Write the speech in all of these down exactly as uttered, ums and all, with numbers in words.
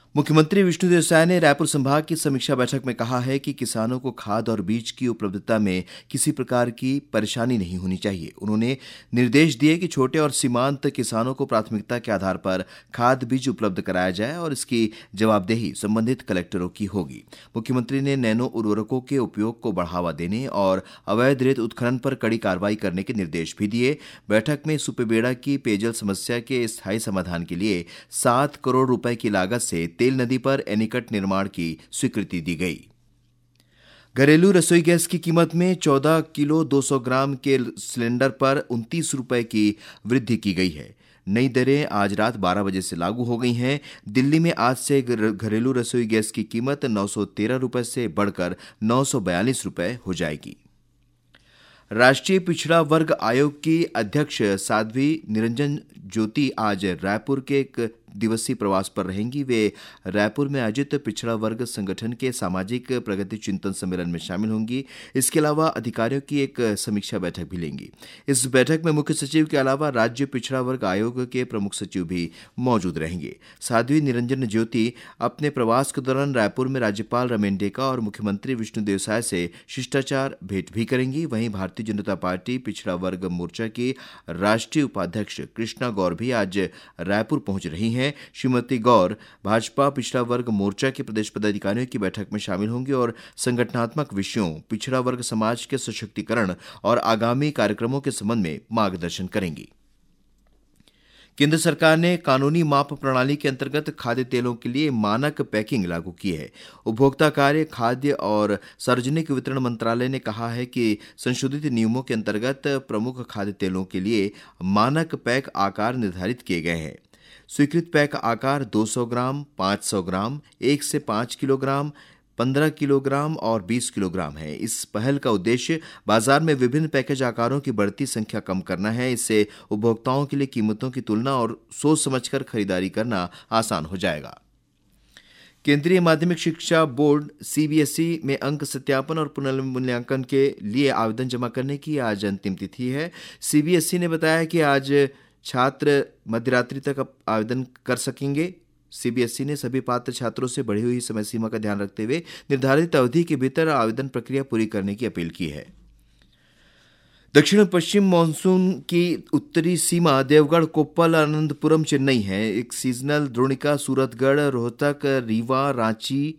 मुख्यमंत्री विष्णुदेव साय ने रायपुर संभाग की समीक्षा बैठक में कहा है कि किसानों को खाद और बीज की उपलब्धता में किसी प्रकार की परेशानी नहीं होनी चाहिए। उन्होंने निर्देश दिए कि छोटे और सीमांत किसानों को प्राथमिकता के आधार पर खाद बीज उपलब्ध कराया जाए और इसकी जवाबदेही संबंधित कलेक्टरों की होगी। मुख्यमंत्री ने नैनो उर्वरकों के उपयोग को बढ़ावा देने और अवैध रेत उत्खनन पर कड़ी कार्रवाई करने के निर्देश भी दिए। बैठक में सुपेबेड़ा की पेयजल समस्या के स्थायी समाधान के लिए सात करोड़ रुपए की लागत से तेल नदी पर एनीकट निर्माण की स्वीकृति दी गई। घरेलू रसोई गैस की कीमत में चौदह किलो दो सौ ग्राम के सिलेंडर पर उनतीस रुपए की वृद्धि की गई है। नई दरें आज रात बारह बजे से लागू हो गई हैं। दिल्ली में आज से घरेलू रसोई गैस की कीमत नौ सौ तेरह रुपए से बढ़कर नौ सौ बयालीस रुपए हो जाएगी। राष्ट्रीय पिछड़ा वर्ग आयोग की अध्यक्ष साध्वी निरंजन ज्योति आज रायपुर के एक दिवसीय प्रवास पर रहेंगी। वे रायपुर में आयोजित पिछड़ा वर्ग संगठन के सामाजिक प्रगति चिंतन सम्मेलन में शामिल होंगी। इसके अलावा अधिकारियों की एक समीक्षा बैठक भी लेंगी। इस बैठक में मुख्य सचिव के अलावा राज्य पिछड़ा वर्ग आयोग के प्रमुख सचिव भी मौजूद रहेंगे। साध्वी निरंजन ज्योति अपने प्रवास के दौरान रायपुर में राज्यपाल रमेन डेका और मुख्यमंत्री विष्णुदेव साय से शिष्टाचार भेंट भी करेंगी। वहीं भारतीय जनता पार्टी पिछड़ा वर्ग मोर्चा की राष्ट्रीय उपाध्यक्ष कृष्णा गौर भी आज रायपुर पहुंच रही हैं। श्रीमती गौर भाजपा पिछड़ा वर्ग मोर्चा के प्रदेश पदाधिकारियों की बैठक में शामिल होंगी और संगठनात्मक विषयों, पिछड़ा वर्ग समाज के सशक्तिकरण और आगामी कार्यक्रमों के संबंध में मार्गदर्शन करेंगी। केंद्र सरकार ने कानूनी माप प्रणाली के अंतर्गत खाद्य तेलों के लिए मानक पैकिंग लागू की है। उपभोक्ता कार्य, खाद्य और सार्वजनिक वितरण मंत्रालय ने कहा है कि संशोधित नियमों के अंतर्गत प्रमुख खाद्य तेलों के लिए मानक पैक आकार निर्धारित किए गए हैं। स्वीकृत पैक आकार दो सौ ग्राम, पाँच सौ ग्राम, एक से पाँच किलोग्राम, पंद्रह किलोग्राम और बीस किलोग्राम है। इस पहल का उद्देश्य बाजार में विभिन्न पैकेज आकारों की बढ़ती संख्या कम करना है। इससे उपभोक्ताओं के लिए कीमतों की तुलना और सोच समझकर खरीदारी करना आसान हो जाएगा। केंद्रीय माध्यमिक शिक्षा बोर्ड सीबीएसई में अंक सत्यापन और पुनर्मूल्यांकन के लिए आवेदन जमा करने की आज अंतिम तिथि है। सीबीएसई ने बताया कि आज छात्र मध्यरात्रि तक आवेदन कर सकेंगे। सीबीएसई ने सभी पात्र छात्रों से बढ़ी हुई समय सीमा का ध्यान रखते हुए निर्धारित अवधि के भीतर आवेदन प्रक्रिया पूरी करने की अपील की है। दक्षिण पश्चिम मानसून की उत्तरी सीमा देवगढ़, कोप्पल, अनंतपुरम, चेन्नई है। एक सीजनल द्रोणिका सूरतगढ़, रोहतक, रीवा, रांची,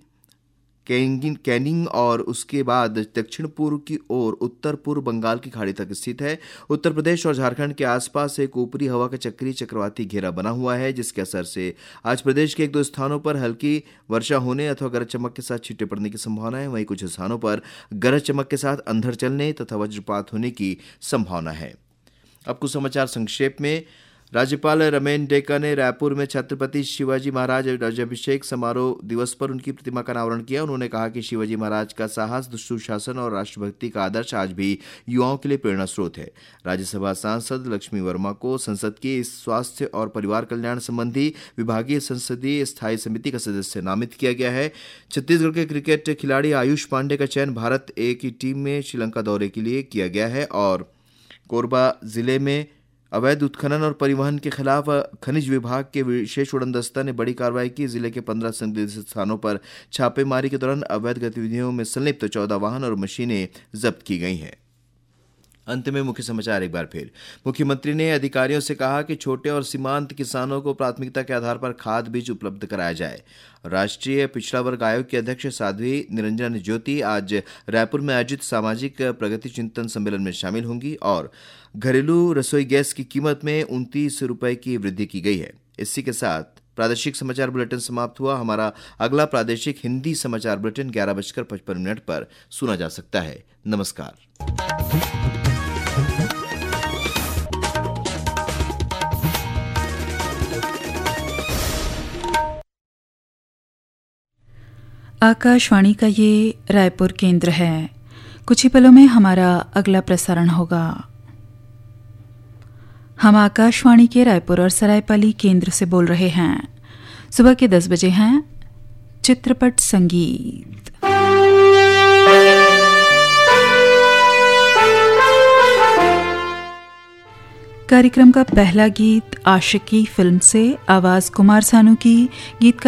कैनिंग और उसके बाद दक्षिण पूर्व की ओर उत्तर पूर्व बंगाल की खाड़ी तक स्थित है। उत्तर प्रदेश और झारखंड के आसपास एक ऊपरी हवा का चक्रीय चक्रवाती घेरा बना हुआ है, जिसके असर से आज प्रदेश के एक दो स्थानों पर हल्की वर्षा होने अथवा गरज चमक के साथ छींटे पड़ने की संभावना है। वहीं कुछ स्थानों पर गरज चमक के साथ अंधड़ चलने तथा वज्रपात होने की संभावना है। अब कुछ समाचार संक्षेप में। राज्यपाल रमेन डेका ने रायपुर में छत्रपति शिवाजी महाराज राज्याभिषेक समारोह दिवस पर उनकी प्रतिमा का अनावरण किया। उन्होंने कहा कि शिवाजी महाराज का साहस, सुशासन और राष्ट्रभक्ति का आदर्श आज भी युवाओं के लिए प्रेरणा स्रोत है। राज्यसभा सांसद लक्ष्मी वर्मा को संसद की स्वास्थ्य और परिवार कल्याण संबंधी विभागीय संसदीय स्थायी समिति का सदस्य नामित किया गया है। छत्तीसगढ़ के क्रिकेट खिलाड़ी आयुष पांडे का चयन भारत ए की टीम में श्रीलंका दौरे के लिए किया गया है। और कोरबा जिले में अवैध उत्खनन और परिवहन के खिलाफ खनिज विभाग के विशेष उड़न दस्ता ने बड़ी कार्रवाई की। जिले के पंद्रह संदिग्ध स्थानों पर छापेमारी के दौरान अवैध गतिविधियों में संलिप्त चौदह वाहन और मशीनें जब्त की गई हैं। अंत में मुख्य समाचार एक बार फिर। मुख्यमंत्री ने अधिकारियों से कहा कि छोटे और सीमांत किसानों को प्राथमिकता के आधार पर खाद बीज उपलब्ध कराया जाए। राष्ट्रीय पिछड़ा वर्ग आयोग के अध्यक्ष साध्वी निरंजन ज्योति आज रायपुर में आयोजित सामाजिक प्रगति चिंतन सम्मेलन में शामिल होंगी। और घरेलू रसोई गैस की कीमत में उनतीस रुपए की वृद्धि की गई है। इसी के साथ प्रादेशिक समाचार बुलेटिन समाप्त हुआ। हमारा अगला प्रादेशिक हिंदी समाचार बुलेटिन ग्यारह बजकर पचपन मिनट पर सुना जा सकता है। नमस्कार। आकाशवाणी का ये रायपुर केंद्र है। कुछ ही पलों में हमारा अगला प्रसारण होगा। हम आकाशवाणी के रायपुर और सरायपाली केंद्र से बोल रहे हैं। सुबह के दस बजे हैं चित्रपट संगीत। कार्यक्रम का पहला गीत आशिकी फिल्म से, आवाज कुमार सानू की, गीत का